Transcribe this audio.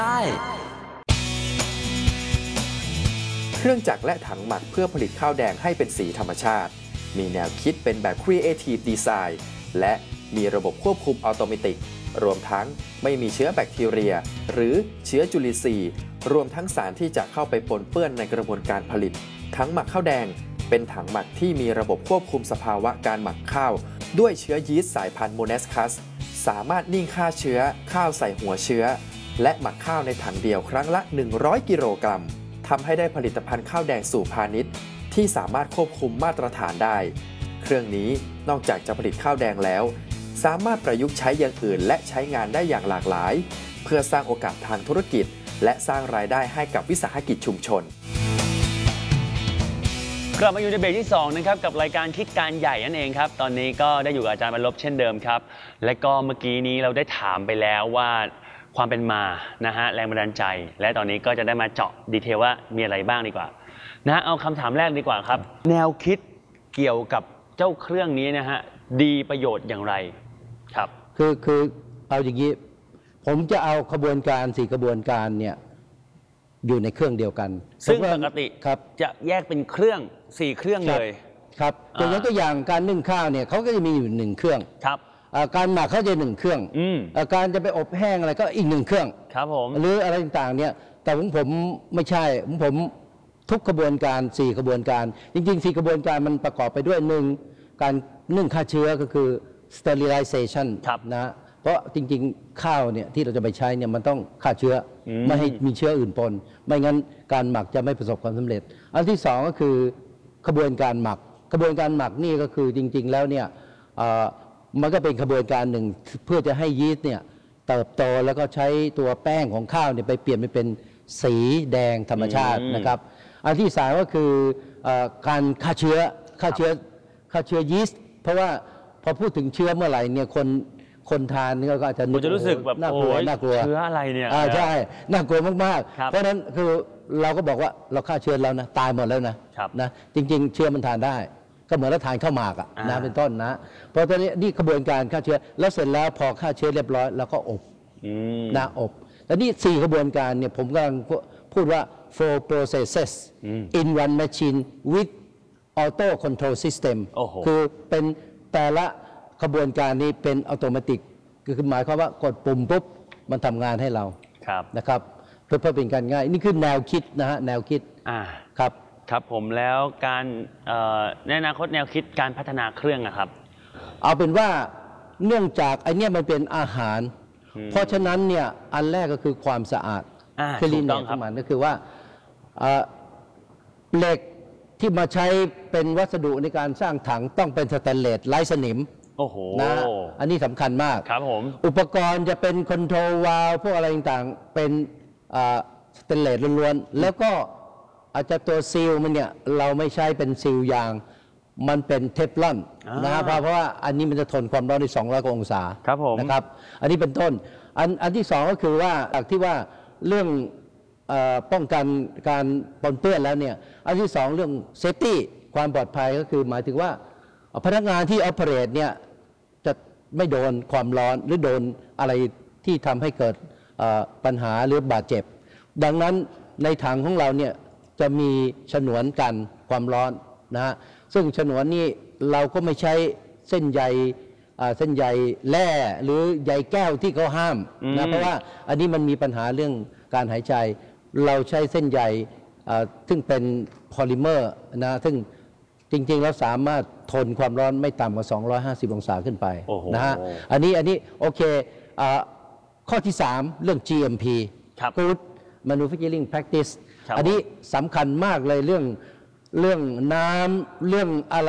เครื่องจักรและถังหมักเพื่อผลิตข้าวแดงให้เป็นสีธรรมชาติมีแนวคิดเป็นแบบ Creative Design และมีระบบควบคุมอัตโนมัติรวมทั้งไม่มีเชื้อแบคทีเรียหรือเชื้อจุลินทรีย์รวมทั้งสารที่จะเข้าไปปนเปื้อนในกระบวนการผลิตถังหมักข้าวแดงเป็นถังหมักที่มีระบบควบคุมสภาวะการหมักข้าวด้วยเชื้อยีสต์สายพันธุ์โมเนสคัสสามารถนิ่งฆ่าเชื้อข้าวใส่หัวเชื้อและหมักข้าวในถังเดียวครั้งละ100กิโลกรัมทำให้ได้ผลิตภัณฑ์ข้าวแดงสู่พาณิชย์ที่สามารถควบคุมมาตรฐานได้เครื่องนี้นอกจากจะผลิตข้าวแดงแล้วสามารถประยุกต์ใช้อย่างอื่นและใช้งานได้อย่างหลากหลายเพื่อสร้างโอกาสทางธุรกิจและสร้างรายได้ให้กับวิสาหกิจชุมชนกลับมาอยู่ในเบรกที่2นะครับกับรายการคิดการใหญ่นั่นเองครับตอนนี้ก็ได้อยู่กับอาจารย์บรรลบเช่นเดิมครับและก็เมื่อกี้นี้เราได้ถามไปแล้วว่าความเป็นมานะฮะแรงบันดาลใจและตอนนี้ก็จะได้มาเจาะดีเทลว่ามีอะไรบ้างดีกว่านะเอาคำถามแรกดีกว่าครับแนวคิดเกี่ยวกับเจ้าเครื่องนี้นะฮะดีประโยชน์อย่างไรครับคือเอาอย่างนี้ผมจะเอาขบวนการ4กระบวนการเนี่ยอยู่ในเครื่องเดียวกันซึ่งปกติครับจะแยกเป็นเครื่อง4เครื่องเลยครับยกตัวอย่างการนึ่งข้าวเนี่ยเขาก็จะมีอยู่1เครื่องครับการหมักเขาจะ1เครื่องการจะไปอบแห้งอะไรก็อีก1เครื่องครับผมหรืออะไรต่างๆเนี่ยแต่ผมไม่ใช่ผมทุกกระบวนการ4กระบวนการจริงๆ4กระบวนการมันประกอบไปด้วย1การนึ่งฆ่าเชื้อก็คือ sterilization นะเพราะจริงๆข้าวเนี่ยที่เราจะไปใช้เนี่ยมันต้องฆ่าเชื้อไม่ให้มีเชื้ออื่นปนไม่งั้นการหมักจะไม่ประสบความสำเร็จอันที่2ก็คือกระบวนการหมักนี่ก็คือจริงๆแล้วเนี่ยมันก็เป็นกระบวนการหนึ่งเพื่อจะให้ยีสต์เนี่ยเติบโตแล้วก็ใช้ตัวแป้งของข้าวเนี่ยไปเปลี่ยนไปเป็นสีแดงธรรมชาตินะครับอันที่3ก็คือการฆ่าเชื้อยีสต์เพราะว่าพอพูดถึงเชื้อเมื่อไหร่เนี่ยคนทานก็อาจจะรู้สึกแบบน่ากลัวเชื้ออะไรเนี่ยใช่น่ากลัวมากๆเพราะฉะนั้นคือเราก็บอกว่าเราฆ่าเชื้อแล้วนะตายหมดแล้วนะจริงๆเชื้อมันทานได้ก็เหมือนเราทานข้าวหมากนะเป็นต้นนะเพราะตอนนี้นี่กระบวนการฆ่าเชื้อแล้วเสร็จแล้วพอฆ่าเชื้อเรียบร้อยแล้วก็อบนะอบแล้วนี่4กระบวนการเนี่ยผมกำลังพูดว่า four processes in one machine with auto control system คือเป็นแต่ละกระบวนการนี้เป็นอัตโนมัติคือหมายความว่ากดปุ่มปุ๊บมันทำงานให้เรานะครับเพื่อเป็นการง่ายนี่คือแนวคิดนะฮะแนวคิดครับครับผมแล้วการในอนาคตแนวคิดการพัฒนาเครื่องนะครับเอาเป็นว่าเนื่องจากไอเนี้ยมันเป็นอาหารเพราะฉะนั้นเนี่ยอันแรกก็คือความสะอาดคือลีนเนของมันก็คือว่าเหล็กที่มาใช้เป็นวัสดุในการสร้างถังต้องเป็นสแตนเลสไร้สนิมนะอันนี้สำคัญมากครับผมอุปกรณ์จะเป็นคอนโทรลวาล์วพวกอะไรต่างๆเป็นสแตนเลสล้วนๆแล้วก็อาจจะตัวซีลมันเนี่ยเราไม่ใช้เป็นซีลยางมันเป็นเทฟลอนนะเพราะว่าอันนี้มันจะทนความร้อนได้200 กว่าองศานะครับอันนี้เป็นต้นอันที่2ก็คือว่าจากที่ว่าเรื่องป้องกันการปนเปื้อนแล้วเนี่ยอันที่2เรื่องเซฟตี้ความปลอดภัยก็คือหมายถึงว่าพนักงานที่ออเปเรตเนี่ยจะไม่โดนความร้อนหรือโดนอะไรที่ทำให้เกิดปัญหาหรือบาดเจ็บดังนั้นในถังของเราเนี่ยจะมีฉนวนกันความร้อนนะซึ่งฉนวนนี่เราก็ไม่ใช้เส้นใยแร่หรือใยแก้วที่เขาห้ามนะเพราะว่าอันนี้มันมีปัญหาเรื่องการหายใจเราใช้เส้นใยซึ่งเป็นพอลิเมอร์นะซึ่งจริงๆแล้วสามารถทนความร้อนไม่ต่ำกว่า250 องศาขึ้นไปนะฮะอันนี้โอเคข้อที่3เรื่อง GMP Good Manufacturing Practice อันนี้สำคัญมากเลยเรื่องน้ำเรื่องอะไร